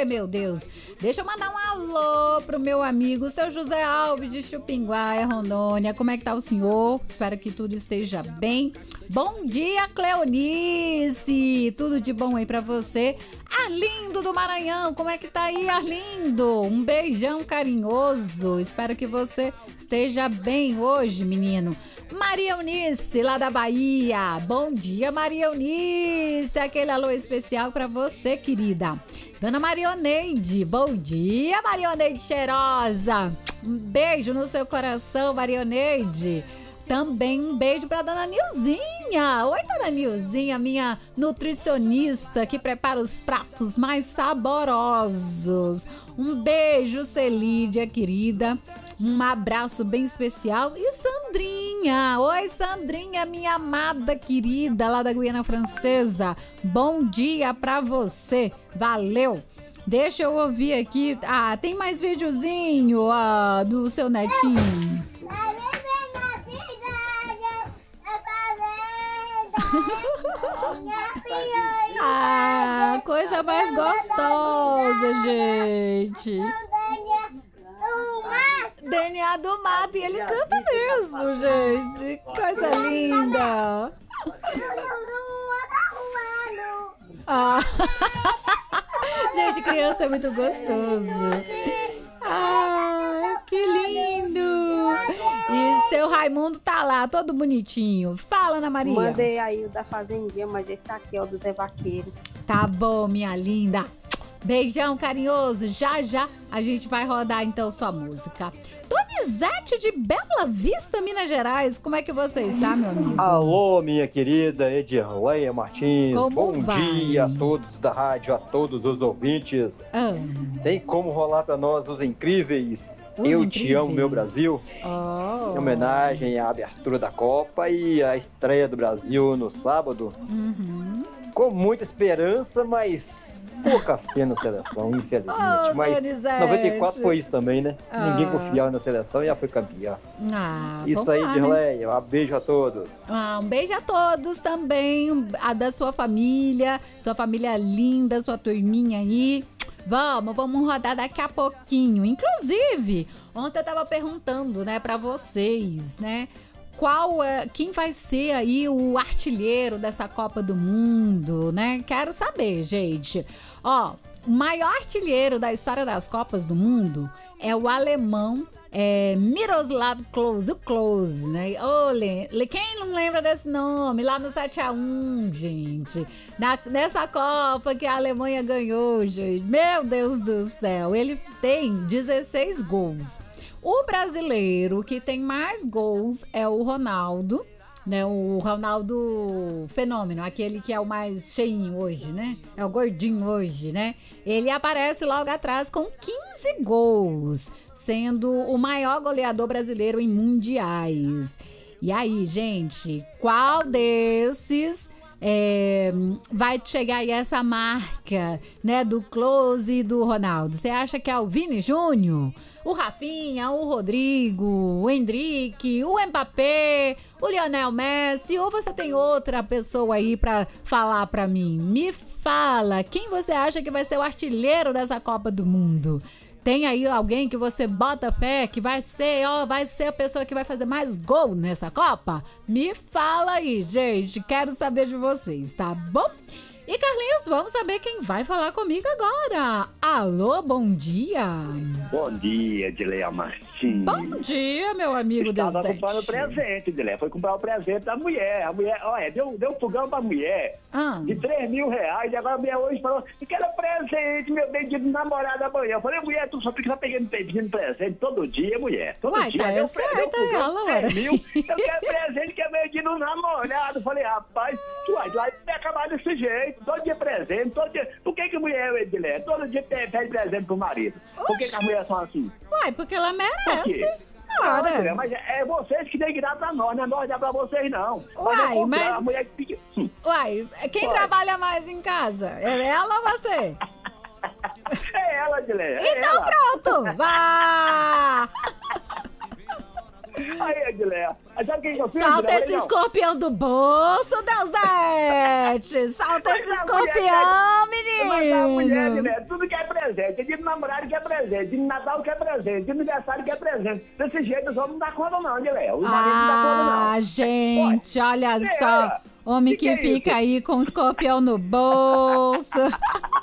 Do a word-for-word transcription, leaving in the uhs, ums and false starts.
Ai, meu Deus. Deixa eu mandar um alô pro meu amigo, seu José Alves de Chupinguá, Rondônia. Como é que tá o senhor? Espero que tudo esteja bem. Bom dia, Cleonice. Tudo de bom aí pra você. Arlindo do Maranhão, como é que tá aí, Arlindo? Um beijão carinhoso. Espero que você esteja bem hoje, menino. Maria Eunice, lá da Bahia. Bom dia, Maria Eunice. Aquele alô especial pra você, querida. Dona Marioneide, bom dia, Marioneide cheirosa. Um beijo no seu coração, Marioneide. Também um beijo pra Dona Nilzinha. Oi, Dona Nilzinha, minha nutricionista que prepara os pratos mais saborosos. Um beijo, Celídia, querida. Um abraço bem especial. E Sandrinha. Oi, Sandrinha, minha amada querida lá da Guiana Francesa. Bom dia pra você. Valeu. Deixa eu ouvir aqui. Ah, tem mais videozinho ah, do seu netinho. Ah, coisa mais gostosa, gente. D N A do mato. E ele canta mesmo, gente. Coisa linda. Ah. Gente, criança é muito gostoso. Ah, que lindo. E seu Raimundo tá lá, todo bonitinho. Fala, Ana Maria. Mandei aí o da Fazendinha, mas esse aqui é o do Zé Vaqueiro. Tá bom, minha linda. Beijão carinhoso. Já, já a gente vai rodar, então, sua música. Donizete de Bela Vista, Minas Gerais. Como é que você está, meu amigo? Alô, minha querida Edirleia Martins. Como Bom vai? dia a todos da rádio, a todos os ouvintes. Ah. Tem como rolar pra nós os incríveis Os Eu incríveis. Te Amo, Meu Brasil? Oh. Em homenagem à abertura da Copa e à estreia do Brasil no sábado. Uhum. Com muita esperança, mas pouca fé na seleção, infelizmente. Oh, mas Donizete. noventa e quatro foi isso também, né? Ah. Ninguém confiava na seleção e já foi campeão. Ah, Isso vamos aí, lá, né? Edirleia. Um beijo a todos. Ah, um beijo a todos também, a da sua família, sua família linda, sua turminha aí. Vamos, vamos rodar daqui a pouquinho. Inclusive, ontem eu tava perguntando, né, pra vocês, né, qual é, quem vai ser aí o artilheiro dessa Copa do Mundo, né? Quero saber, gente. Ó, o maior artilheiro da história das Copas do Mundo é o alemão é, Miroslav Klose, o Klose, né? Olha, quem não lembra desse nome? Lá no sete a um, gente. Na, nessa Copa que a Alemanha ganhou, gente. Meu Deus do céu. Ele tem dezesseis gols. O brasileiro que tem mais gols é o Ronaldo, né? O Ronaldo Fenômeno, aquele que é o mais cheinho hoje, né? É o gordinho hoje, né? Ele aparece logo atrás com quinze gols, sendo o maior goleador brasileiro em mundiais. E aí, gente, qual desses é, vai chegar aí essa marca, né, do Klose e do Ronaldo? Você acha que é o Vini Júnior? O Rafinha, o Rodrigo, o Endrique, o Mbappé, o Lionel Messi, ou você tem outra pessoa aí pra falar pra mim? Me fala, quem você acha que vai ser o artilheiro dessa Copa do Mundo? Tem aí alguém que você bota fé que vai ser, ó, vai ser a pessoa que vai fazer mais gol nessa Copa? Me fala aí, gente, quero saber de vocês, tá bom? E Carlinhos, vamos saber quem vai falar comigo agora. Alô, bom dia. Bom dia, Edileia Martins. Bom dia, meu amigo. Estava Deus comprando o presente, Edileia. Foi comprar o presente da mulher. A mulher, olha, deu, deu um fogão pra mulher ah. de três mil reais. E agora a mulher hoje falou, eu quero presente, meu bendito namorado amanhã. Eu falei, mulher, tu só fica pegando, pedindo presente todo dia, mulher. Todo Uai, dia. Tá, eu sei, tá ela, três mil. Eu quero presente que é meu dia no namorado. Eu falei, rapaz, tu vai, tu vai acabar desse jeito. Todo dia presente, todo dia. Por que que mulher, Edileia, todo dia pede presente pro marido? Por que que as mulheres são assim? Uai, porque ela merece. Não, Edileia, mas é vocês que têm que dar pra nós, não é nós dar pra vocês, não. Uai, mas... mas... A mulher que fica... hum. Uai, quem Uai. trabalha mais em casa? É ela ou você? É ela, Edileia. É Então ela. pronto, vá! Aí, Edileia. Sabe quem que eu fiz, Salta Edileia? esse Não. escorpião do bolso, Deus Dete! Salta Mas esse a escorpião, menino! Mas a mulher, menino. né? Tudo que é presente. Dia de namorado que é presente, dia de Natal que é presente, dia de aniversário que é presente. Desse jeito os homens não dão conta não, Guilherme. Os maridos não dão conta não. Ah, gente, olha É, só. Homem que que, que é fica isso? aí com o escorpião no bolso.